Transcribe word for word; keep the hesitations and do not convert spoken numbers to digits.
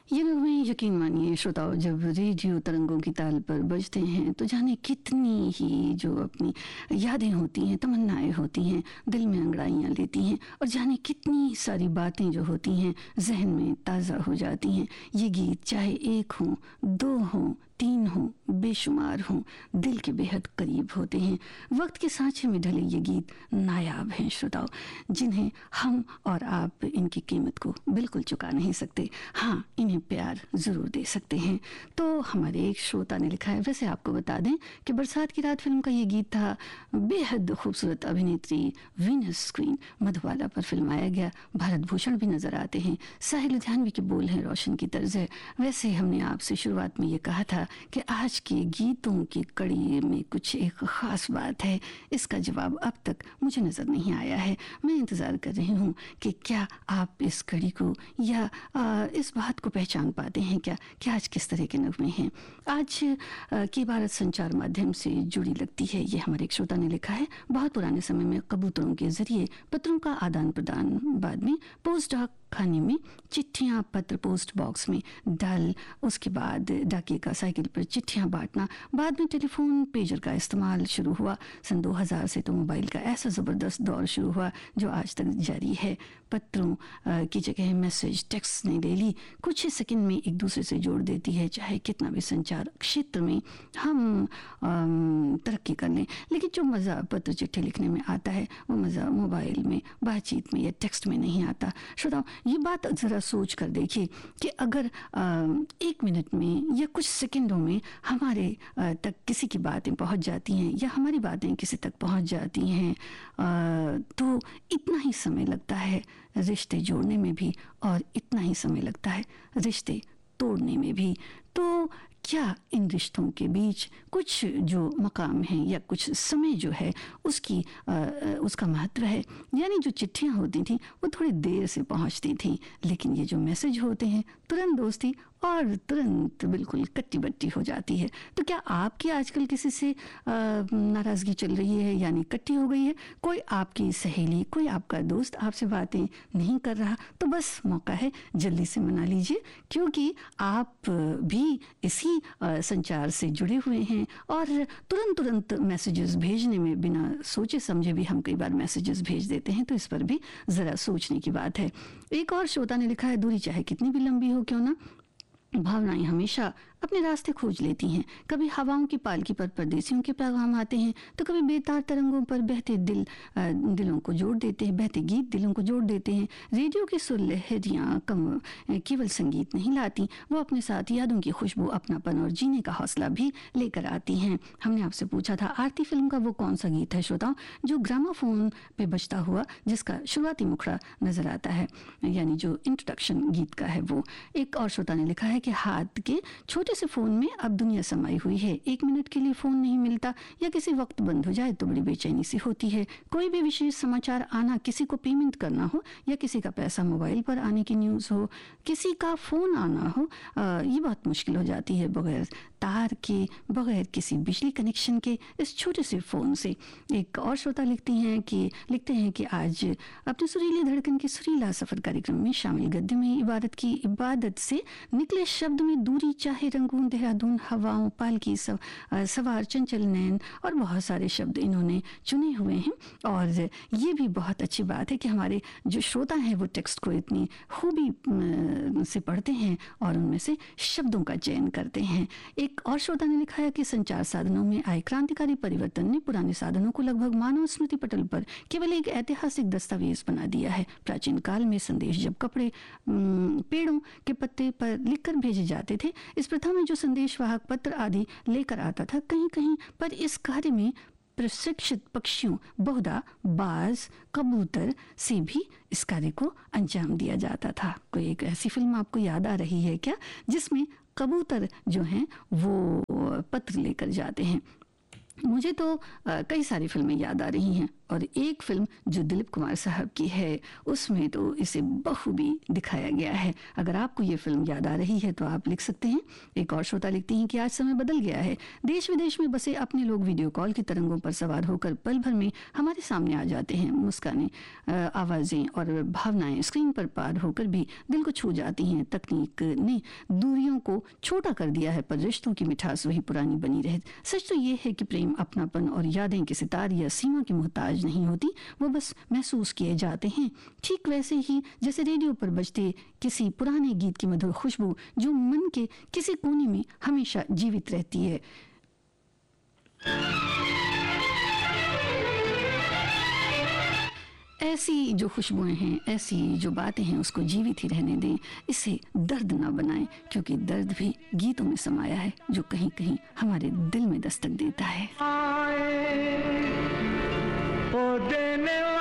ये नगमे यकीन मानिए श्रोताओं, जब रेडियो तरंगों की ताल पर बजते हैं तो जाने कितनी ही जो अपनी यादें होती हैं, तमन्नाएं होती हैं, दिल में अंगड़ाइयाँ लेती हैं और जाने कितनी सारी बातें जो होती हैं जहन में ताज़ा हो जाती हैं। ये गीत चाहे एक हो, दो हो, तीन हो, बेशुमार हों, दिल के बेहद करीब होते हैं। वक्त के सांचे में ढले ये गीत नायाब हैं श्रोताओं, जिन्हें हम और आप इनकी कीमत को बिल्कुल चुका नहीं सकते। हाँ, इन्हें प्यार ज़रूर दे सकते हैं। तो हमारे एक श्रोता ने लिखा है, वैसे आपको बता दें कि बरसात की रात फिल्म का ये गीत था। बेहद खूबसूरत अभिनेत्री वीनस क्वीन मधुबाला पर फिल्माया गया। भारत भूषण भी नज़र आते हैं। साहिल लुधियानवी के बोल हैं, रोशन की तर्ज है। वैसे हमने आपसे शुरुआत में ये कहा था कि आज के गीतों की कड़ी में कुछ एक ख़ास बात है। इसका जवाब अब तक मुझे नज़र नहीं आया है। मैं इंतज़ार कर रही हूँ कि क्या आप इस कड़ी को या आ, इस बात को पहचान पाते हैं क्या कि आज किस तरह के नगमे हैं। आज आ, की भारत संचार माध्यम से जुड़ी लगती है। ये हमारे एक श्रोता ने लिखा है, बहुत पुराने समय में कबूतरों के जरिए पत्रों का आदान प्रदान, बाद में पोस्ट डाक खाने में चिट्ठियाँ पत्र पोस्ट बॉक्स में डाल, उसके बाद डाकिए का साइकिल पर चिट्ठियाँ बांटना, बाद में टेलीफोन पेजर का इस्तेमाल शुरू हुआ। सन दो हज़ार से तो मोबाइल का ऐसा ज़बरदस्त दौर शुरू हुआ जो आज तक जारी है। पत्रों की जगह मैसेज टेक्स्ट ने ले ली, कुछ ही सेकंड में एक दूसरे से जोड़ देती है। चाहे कितना भी संचार क्षेत्र में हम तरक्की कर लें, लेकिन जो मज़ा पत्र चिट्ठी लिखने में आता है वो मज़ा मोबाइल में बातचीत में या टेक्स्ट में नहीं आता। श्रोताओ, ये बात ज़रा सोच कर देखिए कि अगर एक मिनट में या कुछ सेकंडों में हमारे तक किसी की बातें पहुंच जाती हैं या हमारी बातें किसी तक पहुंच जाती हैं, तो इतना ही समय लगता है रिश्ते जोड़ने में भी और इतना ही समय लगता है रिश्ते तोड़ने में भी। तो क्या इन रिश्तों के बीच कुछ जो मकाम है या कुछ समय जो है उसकी आ, उसका महत्व है। यानी जो चिट्ठियाँ होती थी वो थोड़ी देर से पहुँचती थी, लेकिन ये जो मैसेज होते हैं तुरंत दोस्ती और तुरंत बिल्कुल कट्टी बट्टी हो जाती है। तो क्या आपकी आजकल किसी से नाराज़गी चल रही है, यानी कट्टी हो गई है? कोई आपकी सहेली, कोई आपका दोस्त आपसे बातें नहीं कर रहा, तो बस मौका है, जल्दी से मना लीजिए, क्योंकि आप भी इसी संचार से जुड़े हुए हैं और तुरंत तुरंत मैसेजेस भेजने में बिना सोचे समझे भी हम कई बार मैसेजेस भेज देते हैं। तो इस पर भी ज़रा सोचने की बात है। एक और श्रोता ने लिखा है, दूरी चाहे कितनी भी लंबी हो क्यों ना, भावनाएं हमेशा अपने रास्ते खोज लेती हैं। कभी हवाओं की पालकी पर परदेसियों के पैगाम आते हैं, तो कभी बेतार तरंगों पर बहते दिल दिलों को जोड़ देते हैं, बहते गीत दिलों को जोड़ देते हैं। रेडियो की सुर लहरियाँ कम केवल संगीत नहीं लाती, वो अपने साथ यादों की खुशबू, अपनापन और जीने का हौसला भी लेकर आती हैं। हमने आपसे पूछा था, आरती फिल्म का वो कौन सा गीत है श्रोताओं जो ग्रामाफोन पे बजता हुआ, जिसका शुरुआती मुखड़ा नजर आता है, यानी जो इंट्रोडक्शन गीत का है वो। एक और श्रोता ने लिखा है कि हाथ के छोटे से फोन में अब दुनिया समाई हुई है। एक मिनट के लिए फोन नहीं मिलता या किसी वक्त बंद हो जाए तो बड़ी बेचैनी सी होती है। कोई भी विशेष समाचार आना, किसी को पेमेंट करना हो या किसी का पैसा मोबाइल पर आने की न्यूज़ हो, किसी का फोन आना हो, आ, ये बहुत मुश्किल हो जाती है बगैर तार के, बगैर किसी बिजली कनेक्शन के, इस छोटे से फ़ोन से। एक और श्रोता लिखती हैं कि लिखते हैं कि आज अपने सुरीली धड़कन के सुरीला सफ़र कार्यक्रम में शामिल गद्य में इबादत की इबादत से निकले शब्द में दूरी चाहे रंगून, देहरादून, हवाओं, पालकी, सव, सवार, चंचल नैन और बहुत सारे शब्द इन्होंने चुने हुए हैं। और ये भी बहुत अच्छी बात है कि हमारे जो श्रोता हैं वो टेक्स्ट को इतनी खूबी से पढ़ते हैं और उनमें से शब्दों का चयन करते हैं। एक और श्रोता ने लिखा है कि संचार साधनों में आए क्रांतिकारी परिवर्तन ने पुराने साधनों को लगभग मानव स्मृति पटल पर केवल एक ऐतिहासिक दस्तावेज बना दिया है। प्राचीन काल में संदेश जब कपड़े पेड़ों के पत्ते पर लिखकर भेजे जाते थे, इस प्रथा में जो संदेश वाहक पत्र आदि लेकर आता था, कहीं कहीं पर इस कार्य में प्रशिक्षित पक्षियों, बहुधा बाज, कबूतर से भी इस कार्य को अंजाम दिया जाता था। कोई एक ऐसी फिल्म आपको याद आ रही है क्या जिसमें कबूतर जो हैं वो पत्र लेकर जाते हैं? मुझे तो कई सारी फिल्में याद आ रही हैं। और एक फिल्म जो दिलीप कुमार साहब की है उसमें तो इसे बखूबी दिखाया गया है। अगर आपको ये फिल्म याद आ रही है तो आप लिख सकते हैं। एक और श्रोता लिखती हैं कि आज समय बदल गया है, देश विदेश में बसे अपने लोग वीडियो कॉल की तरंगों पर सवार होकर पल भर में हमारे सामने आ जाते हैं। मुस्कानें, आवाज़ें और भावनाएं स्क्रीन पर पार होकर भी दिल को छू जाती हैं। तकनीक ने दूरियों को छोटा कर दिया है पर रिश्तों की मिठास वही पुरानी बनी रहे। सच तो ये है कि प्रेम, अपनापन और यादें किसी तार या सीमा की मोहताज नहीं होती, वो बस महसूस किए जाते हैं। ठीक वैसे ही जैसे रेडियो पर बजते किसी पुराने गीत की मधुर खुशबू जो मन के किसी कोने में हमेशा जीवित रहती है। ऐसी जो खुशबुएं हैं, ऐसी जो बातें हैं, उसको जीवित ही रहने दें, इसे दर्द ना बनाएं, क्योंकि दर्द भी गीतों में समाया है जो कहीं कहीं हमारे दिल में दस्तक देता है। आए, ओ देने